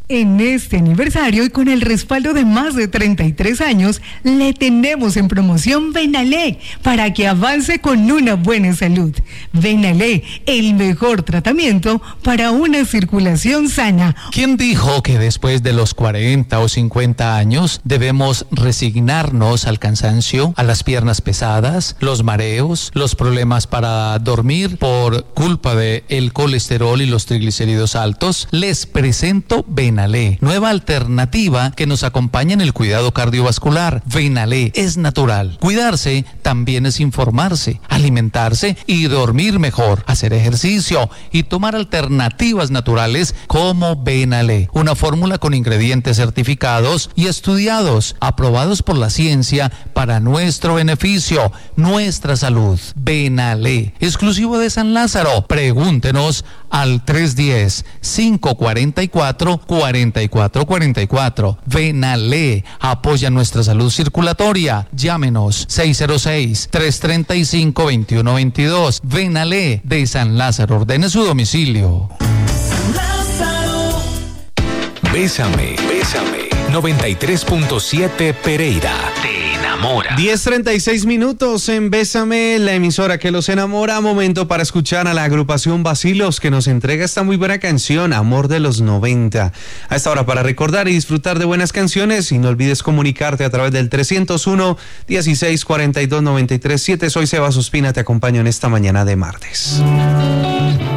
En este aniversario y con el respaldo de más de 33 años, le tenemos en promoción Benalé para que avance con una buena salud. Benalé, el mejor tratamiento para una circulación sana. ¿Quién dijo que después de los 40 o 50 años debemos resignarnos al cansancio, a las piernas pesadas, los mareos, los problemas para dormir por culpa de el colesterol y los triglicéridos altos? Les presento Benalé, nueva alternativa que nos acompaña en el cuidado cardiovascular. Benalé es natural. Cuidarse también es informarse, alimentarse y dormir mejor, hacer ejercicio y tomar alternativas naturales como Benalé, una fórmula con ingredientes certificados y estudiados, aprobados por la ciencia para nuestro beneficio, nuestra salud. Benalé, exclusivo de San Lázaro. Pregúntenos al 310-544-4444. Benalé apoya nuestra salud circulatoria. Llámenos 606-335-2122. Benalé de San Lázaro. Ordene su domicilio. Bésame, bésame. 93.7 Pereira. Te enamora. 10:36 minutos en Bésame, la emisora que los enamora. Momento para escuchar a la agrupación Bacilos, que nos entrega esta muy buena canción, Amor de los 90. A esta hora para recordar y disfrutar de buenas canciones, y no olvides comunicarte a través del 301-1642-937. Soy Sebas Ospina, te acompaño en esta mañana de martes.